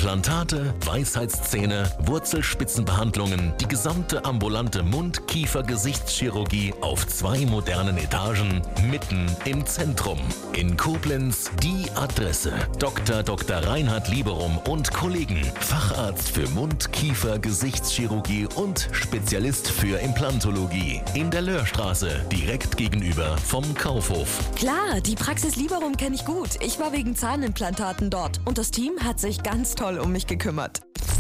Implantate, Weisheitszähne, Wurzelspitzenbehandlungen, die gesamte ambulante Mund-Kiefer-Gesichtschirurgie auf 2 modernen Etagen, mitten im Zentrum. In Koblenz die Adresse: Dr. Reinhard Lieberum und Kollegen, Facharzt für Mund-Kiefer-Gesichtschirurgie und Spezialist für Implantologie. In der Löhrstraße, direkt gegenüber vom Kaufhof. Klar, die Praxis Lieberum kenne ich gut. Ich war wegen Zahnimplantaten dort und das Team hat sich ganz toll um mich gekümmert.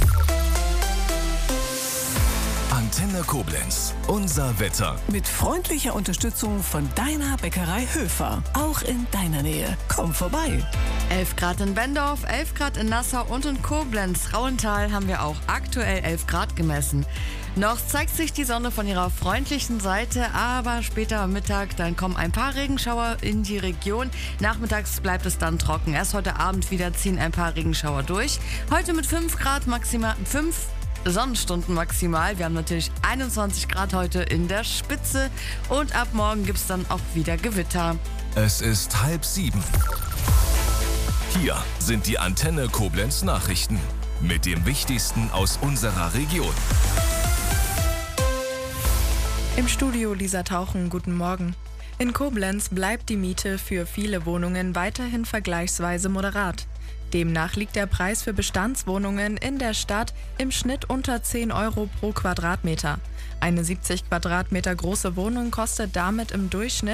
Antenne Koblenz, unser Wetter. Mit freundlicher Unterstützung von deiner Bäckerei Höfer. Auch in deiner Nähe. Komm vorbei. 11 Grad in Bendorf, 11 Grad in Nassau und in Koblenz. Rauental haben wir auch aktuell 11 Grad gemessen. Noch zeigt sich die Sonne von ihrer freundlichen Seite, aber später am Mittag dann kommen ein paar Regenschauer in die Region. Nachmittags bleibt es dann trocken. Erst heute Abend wieder ziehen ein paar Regenschauer durch. Heute mit 5 Grad maximal, 5 Sonnenstunden maximal. Wir haben natürlich 21 Grad heute in der Spitze und ab morgen gibt es dann auch wieder Gewitter. Es ist 6:30. Hier sind die Antenne Koblenz Nachrichten mit dem Wichtigsten aus unserer Region. Im Studio Lisa Tauchen, guten Morgen. In Koblenz bleibt die Miete für viele Wohnungen weiterhin vergleichsweise moderat. Demnach liegt der Preis für Bestandswohnungen in der Stadt im Schnitt unter 10 Euro pro Quadratmeter. Eine 70 Quadratmeter große Wohnung kostet damit im Durchschnitt